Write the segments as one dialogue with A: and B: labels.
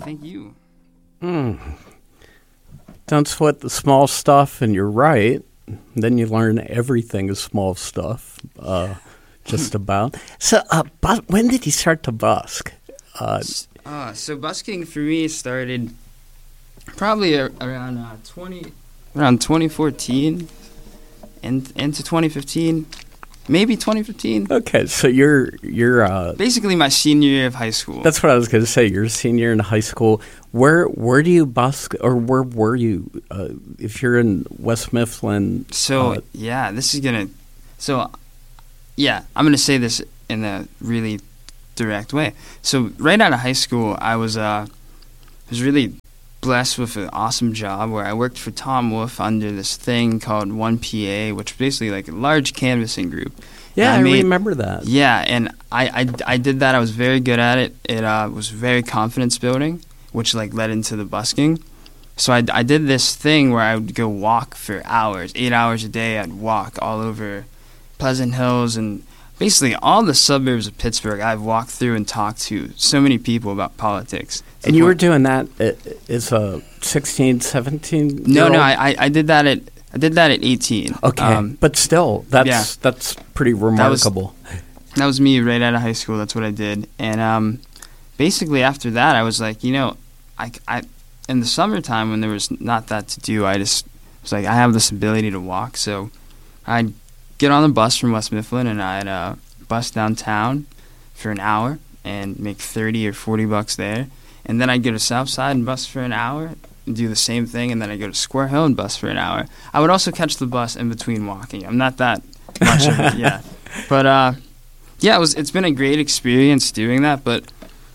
A: thank you.
B: Don't sweat the small stuff, and you're right. Then you learn everything is small stuff, just about. So, when did you start to busk?
A: So busking for me started probably around 2014 and into 2015, maybe 2015.
B: Okay, so you're
A: basically my senior year of high school.
B: That's what I was going to say. You're a senior in high school. Where do you busk, or where were you? If you're in West Mifflin.
A: So this is gonna. So yeah, I'm gonna say this in a really direct way. So right out of high school, I was really blessed with an awesome job where I worked for Tom Wolfe under this thing called 1PA, which was basically like a large canvassing group.
B: Yeah, I remember that.
A: Yeah, and I did that. I was very good at it. It was very confidence building, which like led into the busking. So I did this thing where I would go walk for hours, 8 hours a day. I'd walk all over Pleasant Hills and basically all the suburbs of Pittsburgh. I've walked through and talked to so many people about politics.
B: And you were doing that as a 16, 17?
A: No, I did that at 18.
B: Okay, but still, that's pretty remarkable.
A: That was me right out of high school. That's what I did. And basically after that, I was like, I in the summertime when there was not that to do, I just was like, I have this ability to walk. So I'd get on the bus from West Mifflin and I'd bus downtown for an hour and make $30 or $40 there. And then I'd go to Southside and bus for an hour and do the same thing. And then I'd go to Square Hill and bus for an hour. I would also catch the bus in between walking. I'm not that much of it, yeah. But it's been a great experience doing that. But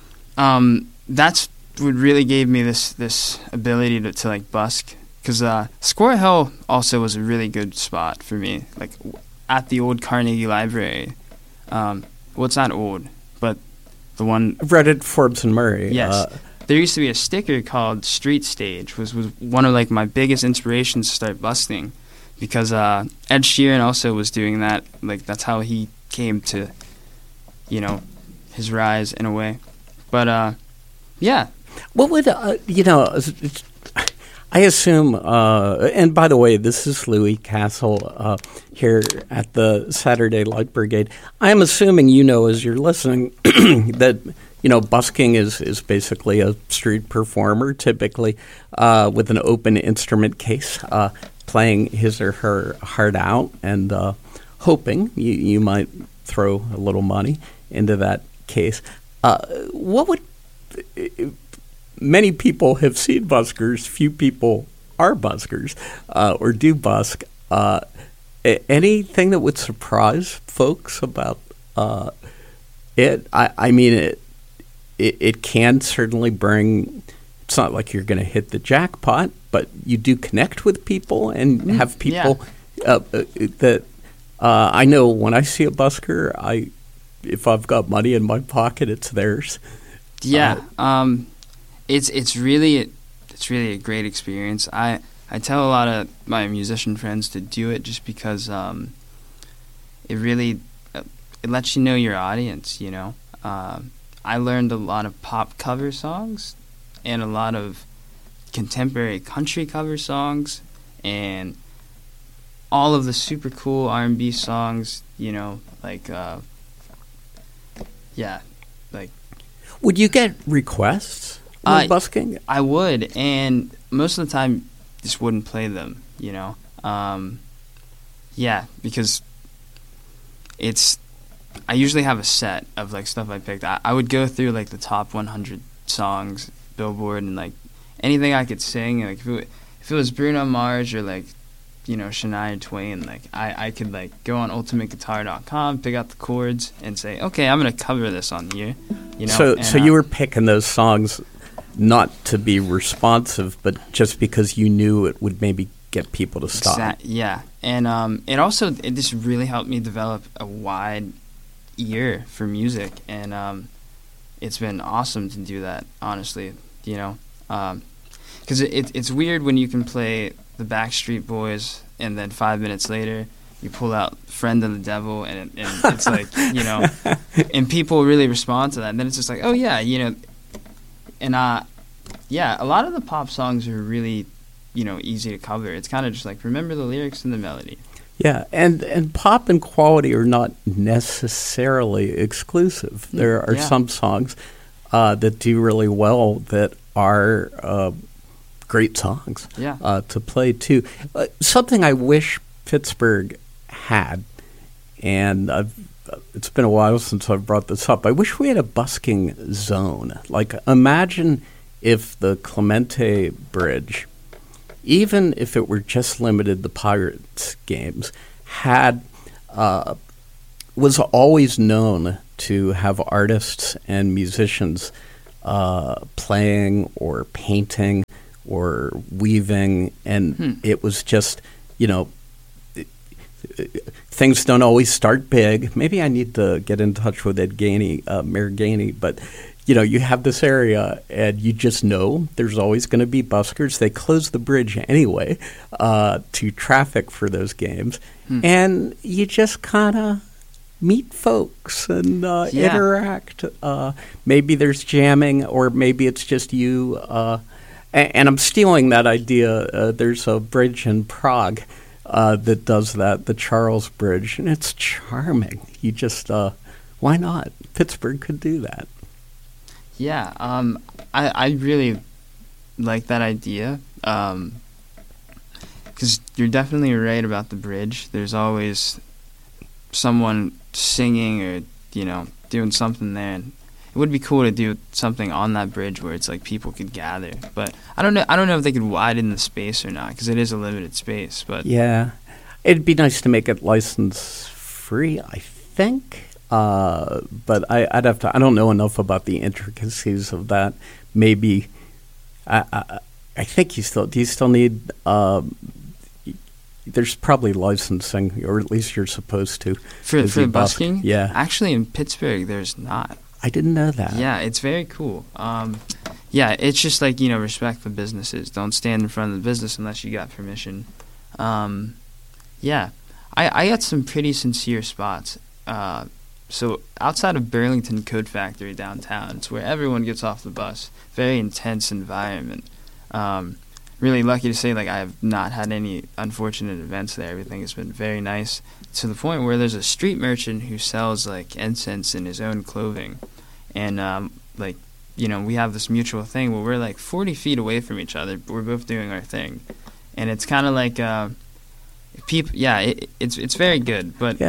A: that's what really gave me this ability to like busk, because Square Hill also was a really good spot for me, like at the old Carnegie Library. Well, it's not old, but the one
B: I've read it, Forbes and Murray.
A: Yes, there used to be a sticker called Street Stage, was one of like my biggest inspirations to start busking, because Ed Sheeran also was doing that. Like that's how he came to, his rise in a way. But yeah.
B: What would, I assume, and by the way, this is Louis Castle here at the Saturday Light Brigade. I'm assuming as you're listening that, busking is basically a street performer, typically with an open instrument case, playing his or her heart out and hoping you might throw a little money into that case. What would... Many people have seen buskers. Few people are buskers or do busk. Anything that would surprise folks about it? I mean, it can certainly bring. It's not like you're going to hit the jackpot, but you do connect with people and have people that I know. When I see a busker, if I've got money in my pocket, it's theirs.
A: Yeah. It's really a great experience. I tell a lot of my musician friends to do it just because it really it lets you know your audience. I learned a lot of pop cover songs and a lot of contemporary country cover songs and all of the super cool R&B songs.
B: Would you get requests? Busking?
A: I would, and most of the time just wouldn't play them, because I usually have a set of like stuff I picked. I would go through like the top 100 songs, Billboard, and like anything I could sing. Like if it was Bruno Mars or like Shania Twain, like I could like go on ultimateguitar.com, pick out the chords, and say, okay, I'm gonna cover this on here.
B: So you were picking those songs not to be responsive, but just because you knew it would maybe get people to stop.
A: Yeah, and it just really helped me develop a wide ear for music, and it's been awesome to do that. Honestly, because it's weird when you can play the Backstreet Boys and then 5 minutes later you pull out Friend of the Devil and it's like and people really respond to that, and then it's just like, oh yeah, and yeah, a lot of the pop songs are really, easy to cover. It's kind of just like remember the lyrics and the melody.
B: Yeah, and pop and quality are not necessarily exclusive. There are some songs that do really well that are great songs to play too. Something I wish Pittsburgh had, and it's been a while since I've brought this up. I wish we had a busking zone. Like, imagine if the Clemente Bridge, even if it were just limited to Pirates games, was always known to have artists and musicians playing or painting or weaving, and it was just, things don't always start big. Maybe I need to get in touch with Ed Gainey, Mayor Gainey, but you have this area and you just know there's always going to be buskers. They close the bridge anyway to traffic for those games, and you just kind of meet folks and interact. Maybe there's jamming, or maybe it's just you. And I'm stealing that idea. There's a bridge in Prague that does that, the Charles Bridge, and it's charming. You just, why not? Pittsburgh could do that.
A: Yeah, I really like that idea, because you're definitely right about the bridge. There's always someone singing or, doing something there, and it would be cool to do something on that bridge where it's like people could gather. But I don't know if they could widen the space or not, because it is a limited space. But
B: yeah, it'd be nice to make it license free, I think. But I'd have to. I don't know enough about the intricacies of that. Maybe I think you still need. There's probably licensing, or at least you're supposed to
A: for the busking.
B: Yeah,
A: actually, in Pittsburgh, there's not.
B: I didn't know that.
A: Yeah, it's very cool. Yeah, it's just like, respect the businesses. Don't stand in front of the business unless you got permission. Yeah, I got some pretty sincere spots. So outside of Burlington Code Factory downtown, it's where everyone gets off the bus. Very intense environment. Really lucky to say, I have not had any unfortunate events there. Everything has been very nice, to the point where there's a street merchant who sells incense in his own clothing, and we have this mutual thing where we're 40 feet away from each other. We're both doing our thing, and it's kind of like people. Yeah, it's very good, but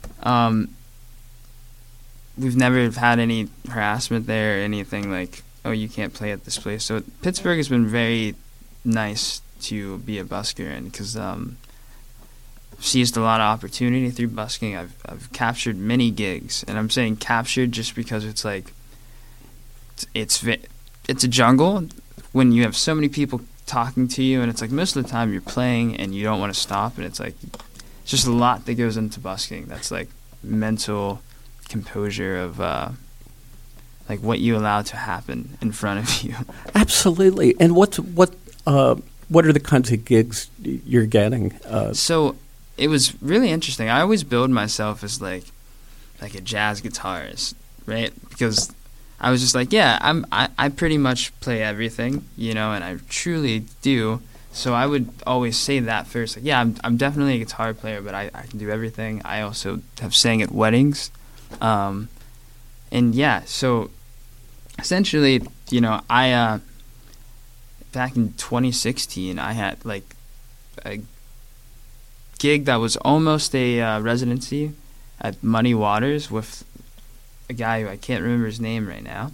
A: we've never had any harassment there or anything like, oh, you can't play at this place. So Pittsburgh has been very nice to be a busker in, because I've seized a lot of opportunity through busking. I've captured many gigs, and I'm saying captured just because it's it's a jungle when you have so many people talking to you, and it's most of the time you're playing and you don't want to stop, and it's just a lot that goes into busking. That's mental composure of what you allow to happen in front of you.
B: Absolutely. And what are the kinds of gigs you're getting?
A: So it was really interesting. I always build myself as a jazz guitarist, right? Because I was just I pretty much play everything, and I truly do. So I would always say that first. I'm definitely a guitar player, but I can do everything. I also have sang at weddings. So essentially, I back in 2016, I had a gig that was almost a residency at Muddy Waters with a guy who I can't remember his name right now.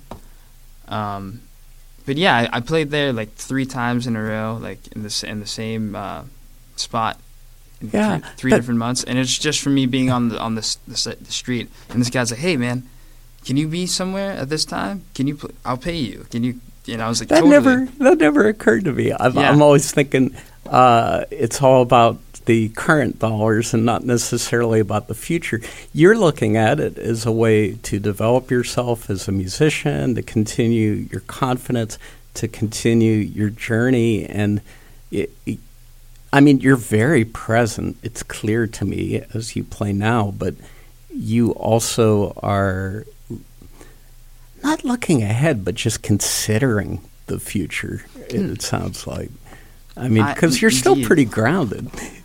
A: But yeah, I played there 3 times in a row, in the same spot in three different months, and it's just from me being on the street. And this guy's like, "Hey man, can you be somewhere at this time? Can you? I'll pay you. Can you?" And I was like,
B: that
A: totally.
B: never occurred to me. I'm always thinking it's all about the current dollars and not necessarily about the future. You're looking at it as a way to develop yourself as a musician, to continue your confidence, to continue your journey. And you're very present. It's clear to me as you play now, but you also are not looking ahead, but just considering the future. It sounds like. I mean, because you're still pretty grounded.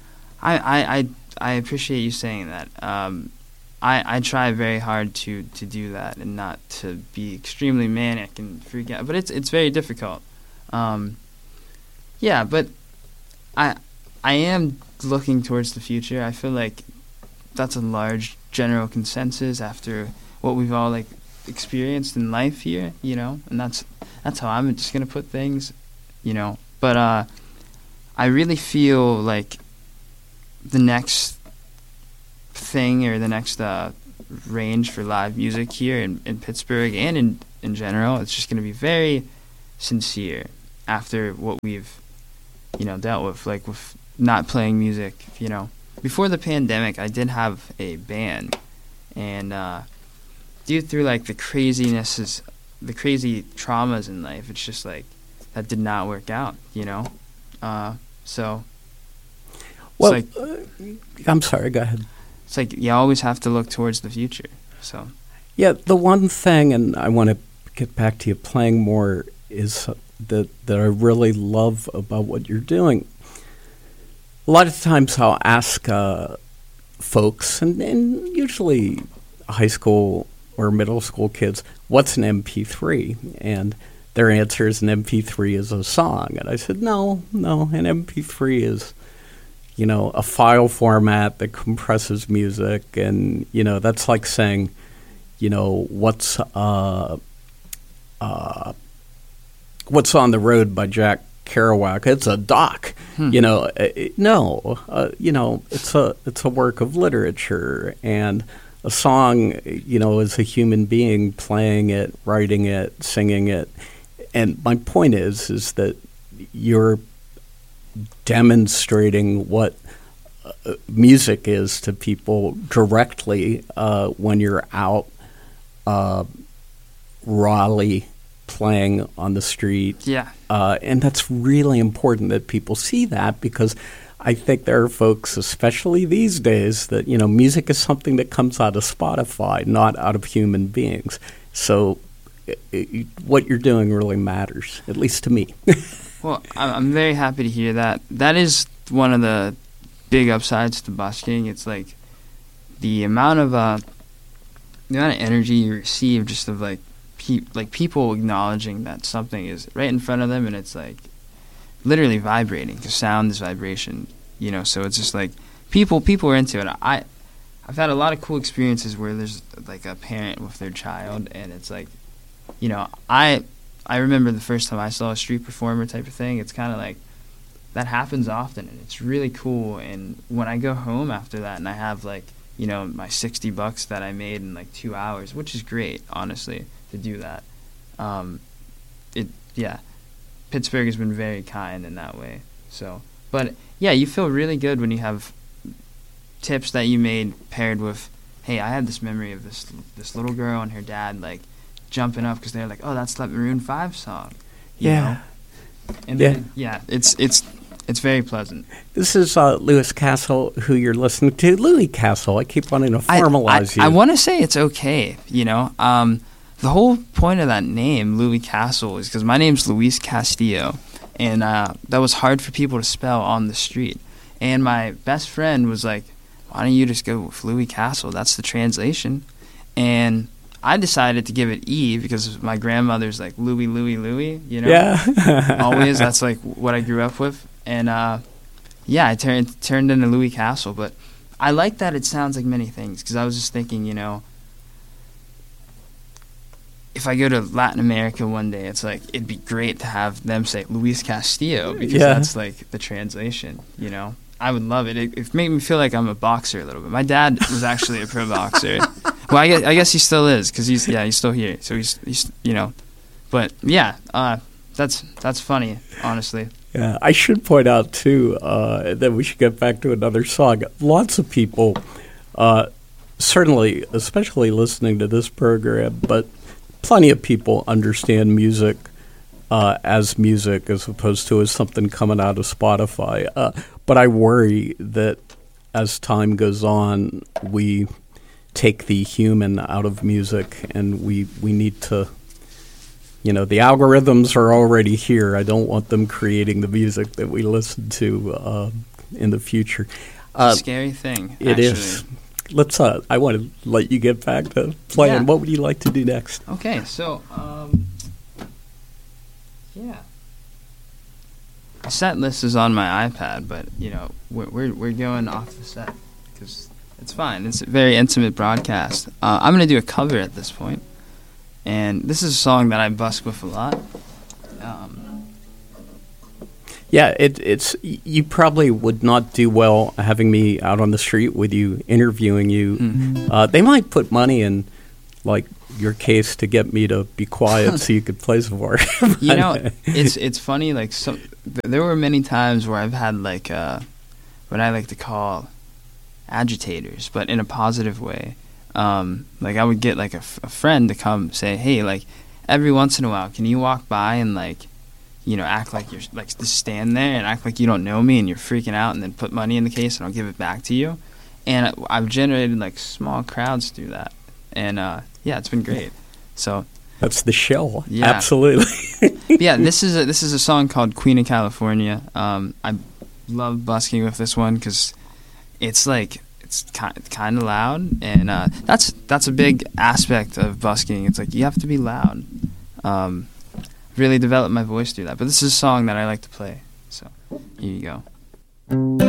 A: I appreciate you saying that. I try very hard to do that and not to be extremely manic and freak out, but it's very difficult. Yeah, but I am looking towards the future. I feel like that's a large general consensus after what we've all like experienced in life here, and that's how I'm just gonna put things, But I really feel like the next thing or the next range for live music here in Pittsburgh and in general, it's just going to be very sincere after what we've, dealt with, like with not playing music, Before the pandemic, I did have a band, and due through like the crazy traumas in life, it's just like that did not work out, So,
B: well,
A: like,
B: I'm sorry. Go ahead.
A: It's like you always have to look towards the future. So,
B: yeah, the one thing, and I want to get back to you playing more, is that I really love about what you're doing. A lot of times I'll ask folks, and usually high school or middle school kids, what's an MP3? And their answer is an MP3 is a song. And I said, no, an MP3 is, a file format that compresses music. And, that's like saying, what's on the Road by Jack Kerouac? It's a doc. No, it's a work of literature. And a song, is a human being playing it, writing it, singing it. And my point is that you're demonstrating what music is to people directly when you're out rawly playing on the street.
A: Yeah.
B: And that's really important that people see that, because I think there are folks, especially these days, that, music is something that comes out of Spotify, not out of human beings. So what you're doing really matters, at least to me.
A: Well, I'm very happy to hear that. That is one of the big upsides to busking. It's like the amount of energy you receive just of like people acknowledging that something is right in front of them, and it's like literally vibrating, because sound is vibration, So it's just like people are into it. I've had a lot of cool experiences where there's like a parent with their child, and it's like, I remember the first time I saw a street performer type of thing. It's kind of like that happens often, and it's really cool. And when I go home after that and I have like, my $60 that I made in like 2 hours, which is great, honestly, to do that. Pittsburgh has been very kind in that way. So, but yeah, you feel really good when you have tips that you made paired with, hey, I had this memory of this little girl and her dad like jumping up because they're like, oh, that's that Maroon 5 song. You know? And then, it's very pleasant.
B: This is Lewis Castle, who you're listening to. Louis Castle. I keep wanting to formalize you.
A: I want to say it's okay, The whole point of that name, Louis Castle, is because my name's Luis Castillo, and that was hard for people to spell on the street. And my best friend was like, why don't you just go with Louis Castle? That's the translation. And I decided to give it E because my grandmother's like Louis,
B: Yeah.
A: Always. That's like what I grew up with. And I turned into Louis Castle. But I like that it sounds like many things, because I was just thinking, if I go to Latin America one day, it's like it'd be great to have them say Luis Castillo, because that's like the translation, I would love it. It made me feel like I'm a boxer a little bit. My dad was actually a pro boxer. Well, I guess he still is, because he's still here. So he's but yeah, that's funny, honestly.
B: Yeah, I should point out too that we should get back to another song. Lots of people, certainly, especially listening to this program, but plenty of people understand music as opposed to as something coming out of Spotify. But I worry that as time goes on, we take the human out of music, and we need to, the algorithms are already here. I don't want them creating the music that we listen to in the future.
A: Scary thing.
B: It is. Let's. I want to let you get back to playing.
A: Yeah.
B: What would you like to do next?
A: Okay, so yeah, the set list is on my iPad, but we're going off the set because it's fine. It's a very intimate broadcast. I'm gonna do a cover at this point, and this is a song that I busk with a lot.
B: Yeah, it's you probably would not do well having me out on the street with you, interviewing you.
A: Mm-hmm.
B: They might put money in, like your case, to get me to be quiet so you could play some more.
A: It's funny. Like there were many times where I've had like what I like to call agitators, but in a positive way. Like I would get like a friend to come say, hey, like every once in a while, can you walk by and like, act like you're like just stand there and act like you don't know me and you're freaking out, and then put money in the case and I'll give it back to you. And I've generated like small crowds through that, and yeah, it's been great. So
B: that's the show.
A: Yeah.
B: Absolutely.
A: Yeah, this is a song called Queen of California. I love busking with this one because it's like it's kind of loud, and that's a big aspect of busking. It's like you have to be loud. Really developed my voice through that. But this is a song that I like to play. So here you go.